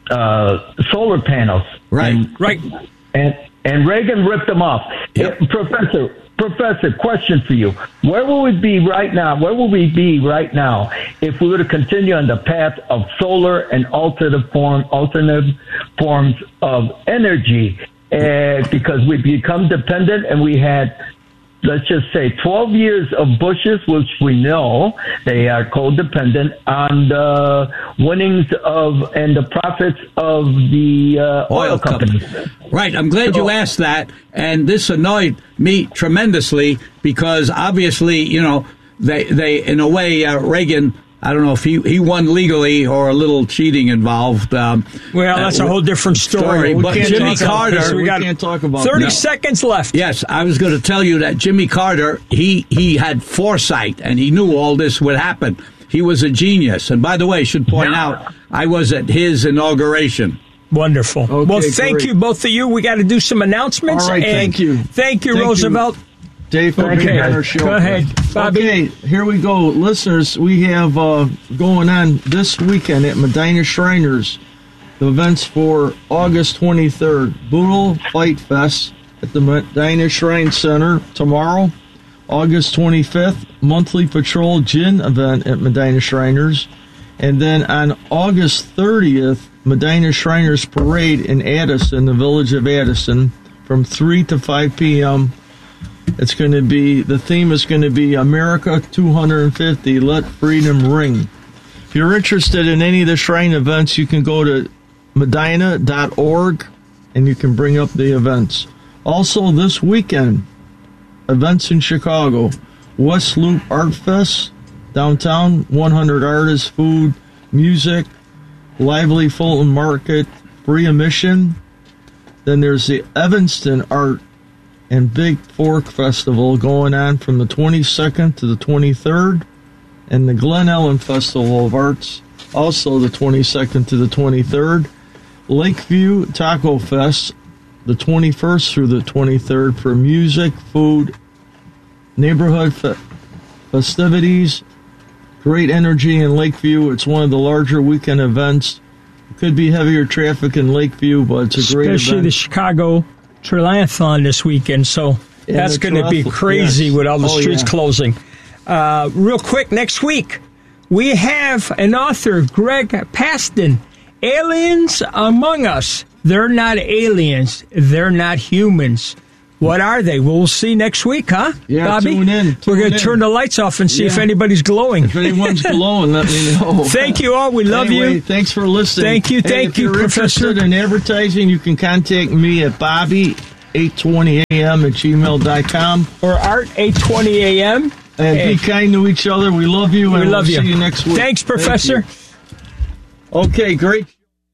uh, solar panels, Right. and, Right. and and Reagan ripped them off. Yep. Eh, Professor, Professor, question for you: where will we be right now? Where will we be right now if we were to continue on the path of solar and alternative form, alternative forms of energy? Uh, because we become dependent, and we had, let's just say, twelve years of Bushes, which we know they are codependent on the winnings of and the profits of the uh, oil, Oil companies. companies. Right. I'm glad you asked that. And this annoyed me tremendously, because obviously, you know, they, they in a way, uh, Reagan, I don't know if he, he won legally or a little cheating involved. Um, Well, that's uh, a whole different story. story, We but can't Jimmy talk about Carter- this. We got can't talk about thirty that. seconds left. Yes, I was going to tell you that Jimmy Carter, he, he had foresight, and he knew all this would happen. He was a genius. And by the way, I should point out, I was at his inauguration. Wonderful. Okay, well, thank great. you, both of you. We got to do some announcements. All right, and thank you. Thank you, Thank you. Roosevelt. Dave, for being on our show. Go ahead, Bobby. Okay, here we go. Listeners, we have uh, going on this weekend at Medina Shriners, the events for August twenty-third, Boodle Fight Fest at the Medina Shrine Center tomorrow. August twenty-fifth, Monthly Patrol Gin event at Medina Shriners. And then on August thirtieth, Medina Shriners Parade in Addison, the village of Addison, from three to five p.m. It's going to be, the theme is going to be America two hundred fifty, Let Freedom Ring. If you're interested in any of the shrine events, you can go to medina dot org and you can bring up the events. Also, this weekend, events in Chicago, West Loop Art Fest, downtown, one hundred artists, food, music, lively Fulton Market, free admission. Then there's the Evanston Art and Big Fork Festival going on from the twenty-second to the twenty-third, and the Glen Ellen Festival of Arts, also the twenty-second to the twenty-third. Lakeview Taco Fest, the twenty-first through the twenty-third, for music, food, neighborhood fe- festivities. Great energy in Lakeview. It's one of the larger weekend events. Could be heavier traffic in Lakeview, but it's a great event. Especially the Chicago Triathlon this weekend, so And that's going to be crazy yes. with all the oh, streets yeah. closing. Uh, real quick, next week, we have an author, Greg Paston, Aliens Among Us. They're not aliens. They're not humans. What are they? We'll see next week, huh, Yeah, Bobby? tune in. We're going to in. turn the lights off and see Yeah. if anybody's glowing. If anyone's glowing, let me know. Thank you all. We love anyway, you. Thanks for listening. Thank you. Hey, Thank if you, you're Professor. interested in advertising, you can contact me at Bobby eight twenty a m at gmail dot com. Or Art eight twenty a m And Hey. be kind to each other. We love you. We and love we'll you. see you next week. Thanks, Thank Professor. you. Okay, great.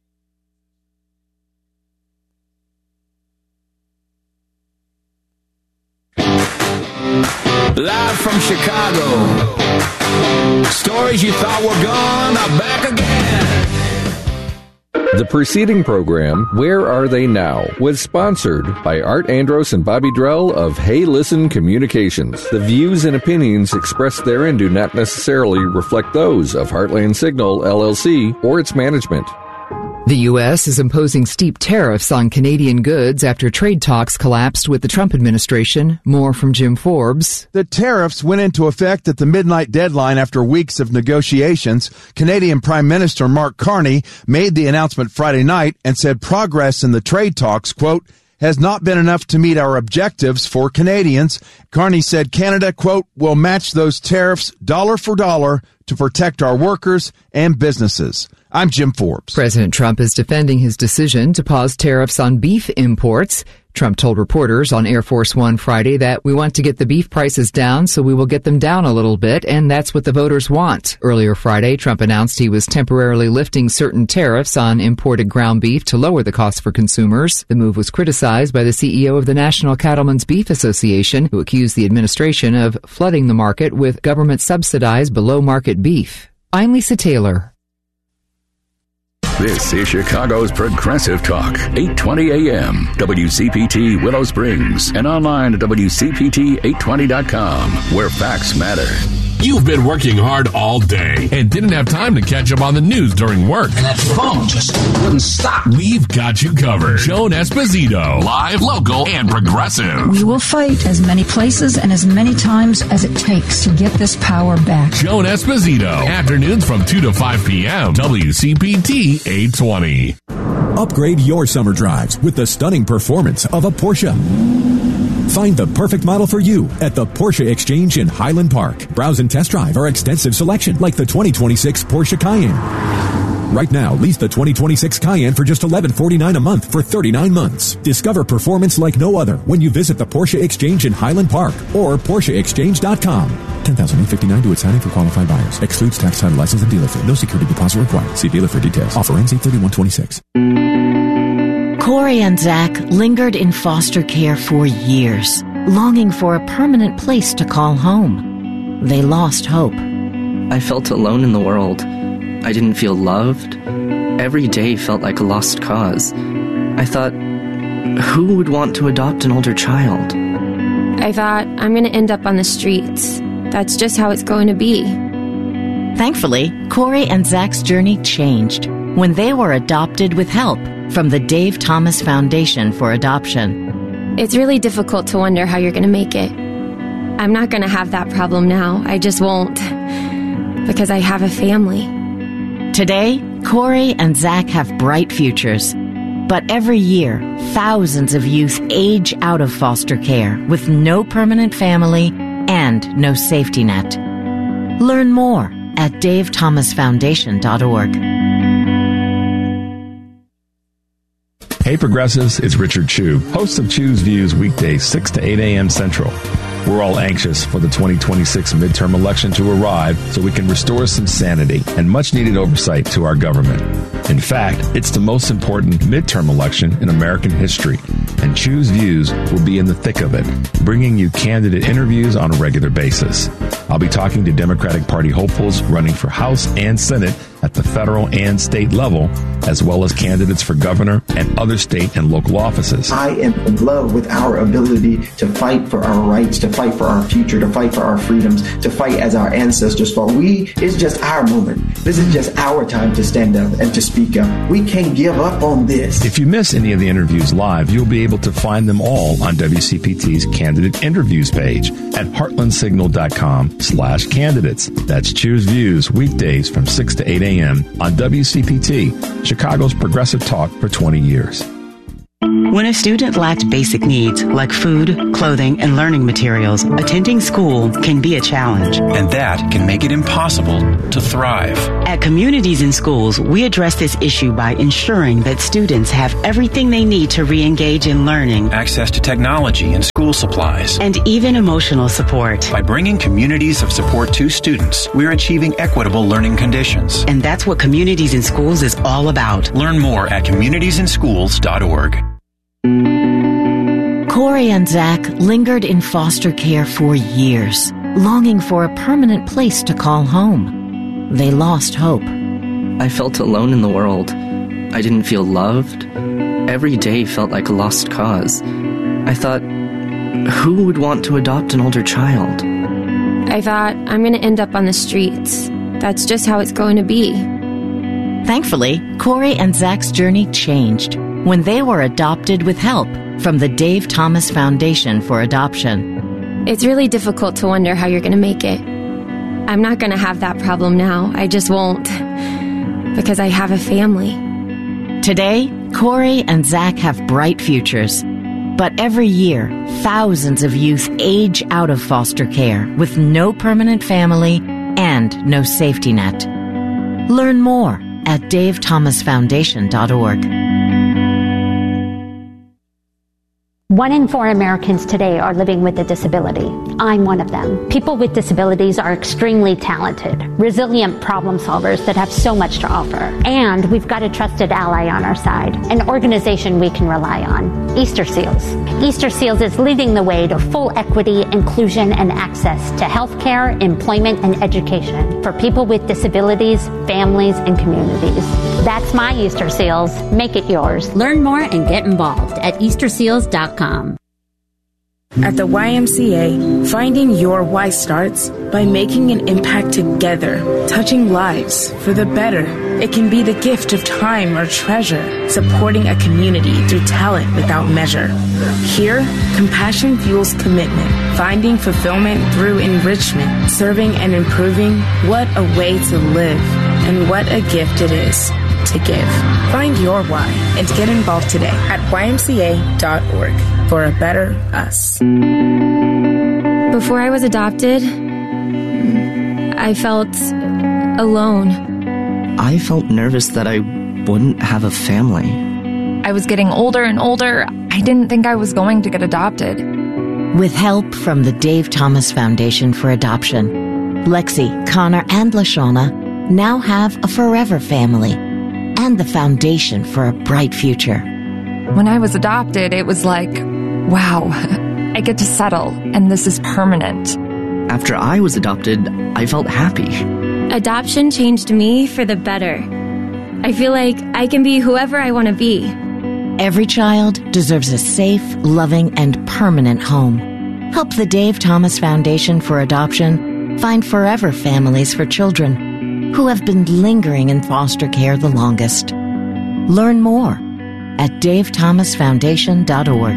Live from Chicago. Stories you thought were gone are back again. The preceding program, Where Are They Now?, was sponsored by Art Andros and Bobby Drell of Hey Listen Communications. The views and opinions expressed therein do not necessarily reflect those of Heartland Signal, L L C, or its management. The U S is imposing steep tariffs on Canadian goods after trade talks collapsed with the Trump administration. More from Jim Forbes. The tariffs went into effect at the midnight deadline after weeks of negotiations. Canadian Prime Minister Mark Carney made the announcement Friday night and said progress in the trade talks, quote, has not been enough to meet our objectives for Canadians. Carney said Canada, quote, will match those tariffs dollar for dollar to protect our workers and businesses. I'm Jim Forbes. President Trump is defending his decision to pause tariffs on beef imports. Trump told reporters on Air Force One Friday that we want to get the beef prices down, so we will get them down a little bit, and that's what the voters want. Earlier Friday, Trump announced he was temporarily lifting certain tariffs on imported ground beef to lower the cost for consumers. The move was criticized by the C E O of the National Cattlemen's Beef Association, who accused the administration of flooding the market with government-subsidized below-market beef. I'm Lisa Taylor. This is Chicago's Progressive Talk, eight twenty a m, W C P T Willow Springs, and online at W C P T eight twenty dot com, where facts matter. You've been working hard all day and didn't have time to catch up on the news during work. And that phone just wouldn't stop. We've got you covered. Joan Esposito, live, local, and progressive. We will fight as many places and as many times as it takes to get this power back. Joan Esposito, afternoons from two to five p m, W C P T eight twenty. Upgrade your summer drives with the stunning performance of a Porsche. Find the perfect model for you at the Porsche Exchange in Highland Park. Browse and test drive our extensive selection like the twenty twenty-six Porsche Cayenne. Right now, lease the twenty twenty-six Cayenne for just eleven forty-nine a month for thirty-nine months. Discover performance like no other when you visit the Porsche Exchange in Highland Park or Porsche Exchange dot com. ten thousand eight hundred fifty-nine to its signing for qualified buyers. Excludes tax, title, license, and dealer fee. No security deposit required. See dealer for details. Offer ends eight thirty-one twenty-six. Corey and Zach lingered in foster care for years, longing for a permanent place to call home. They lost hope. I felt alone in the world. I didn't feel loved. Every day felt like a lost cause. I thought, who would want to adopt an older child? I thought, I'm going to end up on the streets. That's just how it's going to be. Thankfully, Corey and Zach's journey changed when they were adopted with help from the Dave Thomas Foundation for Adoption. It's really difficult to wonder how you're going to make it. I'm not going to have that problem now. I just won't, because I have a family. Today, Corey and Zach have bright futures. But every year, thousands of youth age out of foster care with no permanent family and no safety net. Learn more at dave thomas foundation dot org. Hey Progressives, it's Richard Chu, host of Chu's Views weekdays six to eight a m Central. We're all anxious for the twenty twenty-six midterm election to arrive so we can restore some sanity and much-needed oversight to our government. In fact, it's the most important midterm election in American history, and Chu's Views will be in the thick of it, bringing you candidate interviews on a regular basis. I'll be talking to Democratic Party hopefuls running for House and Senate at the federal and state level, as well as candidates for governor and other state and local offices. I am in love with our ability to fight for our rights, to fight for our future, to fight for our freedoms, to fight as our ancestors fought. We, it's just our moment. This is just our time to stand up and to speak up. We can't give up on this. If you miss any of the interviews live, you'll be able to find them all on W C P T's candidate interviews page at heartlandsignal.com slash candidates. That's Choose Views weekdays from six to eight a.m. on W C P T, Chicago's progressive talk for twenty years. When a student lacks basic needs like food, clothing, and learning materials, attending school can be a challenge. And that can make it impossible to thrive. At Communities in Schools, we address this issue by ensuring that students have everything they need to re-engage in learning, access to technology and school supplies, and even emotional support. By bringing communities of support to students, we're achieving equitable learning conditions. And that's what Communities in Schools is all about. Learn more at communities in schools dot org. Corey and Zach lingered in foster care for years, longing for a permanent place to call home. They lost hope. I felt alone in the world. I didn't feel loved. Every day felt like a lost cause. I thought, who would want to adopt an older child? I thought, I'm going to end up on the streets. That's just how it's going to be. Thankfully, Corey and Zach's journey changed when they were adopted with help from the Dave Thomas Foundation for Adoption. It's really difficult to wonder how you're going to make it. I'm not going to have that problem now. I just won't, because I have a family. Today, Corey and Zach have bright futures. But every year, thousands of youth age out of foster care with no permanent family and no safety net. Learn more at dave thomas foundation dot org. One in four Americans today are living with a disability. I'm one of them. People with disabilities are extremely talented, resilient problem solvers that have so much to offer. And we've got a trusted ally on our side, an organization we can rely on, Easter Seals. Easter Seals is leading the way to full equity, inclusion, and access to health care, employment, and education for people with disabilities, families, and communities. That's my Easter Seals. Make it yours. Learn more and get involved at easter seals dot com. At the Y M C A, finding your why starts by making an impact together, touching lives for the better. It can be the gift of time or treasure, supporting a community through talent without measure. Here, compassion fuels commitment, finding fulfillment through enrichment, serving and improving. What a way to live, and what a gift it is to give. Find your why and get involved today at y m c a dot org for a better us. Before I was adopted, I felt alone. I felt nervous that I wouldn't have a family. I was getting older and older. I didn't think I was going to get adopted. With help from the Dave Thomas Foundation for Adoption, Lexi, Connor, and LaShawna now have a forever family and the foundation for a bright future. When I was adopted, it was like, wow, I get to settle, and this is permanent. After I was adopted, I felt happy. Adoption changed me for the better. I feel like I can be whoever I want to be. Every child deserves a safe, loving, and permanent home. Help the Dave Thomas Foundation for Adoption find forever families for children who have been lingering in foster care the longest. Learn more at dave thomas foundation dot org.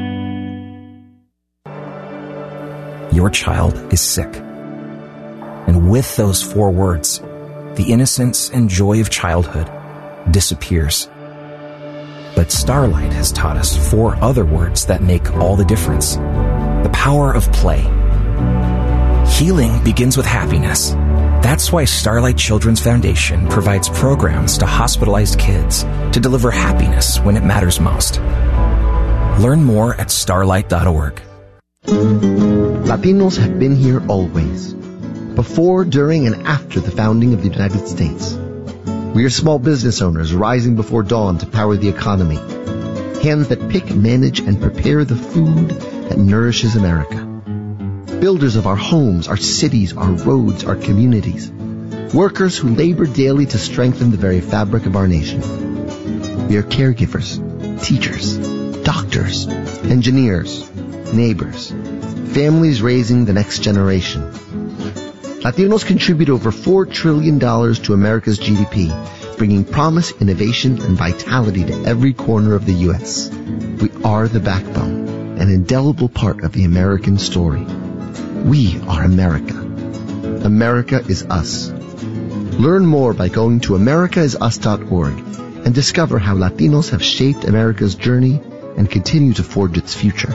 Your child is sick. And with those four words, the innocence and joy of childhood disappears. But Starlight has taught us four other words that make all the difference. The power of play. Healing begins with happiness. That's why Starlight Children's Foundation provides programs to hospitalized kids to deliver happiness when it matters most. Learn more at starlight dot org. Latinos have been here always, before, during, and after the founding of the United States. We are small business owners rising before dawn to power the economy, hands that pick, manage, and prepare the food that nourishes America. builders of our homes, our cities, our roads, our communities, workers who labor daily to strengthen the very fabric of our nation. We are caregivers, teachers, doctors, engineers, neighbors, families raising the next generation. Latinos contribute over four trillion dollars to America's G D P, bringing promise, innovation, and vitality to every corner of the U S. We are the backbone, an indelible part of the American story. We are America. America is us. Learn more by going to america is us dot org and discover how Latinos have shaped America's journey and continue to forge its future.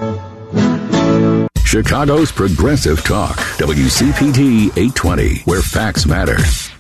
Chicago's Progressive Talk, W C P T eight twenty, where facts matter.